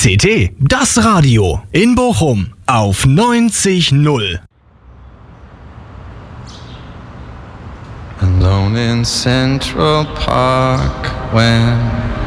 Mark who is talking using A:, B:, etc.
A: CT, das Radio in Bochum auf 90.0.
B: Alone in Central Park when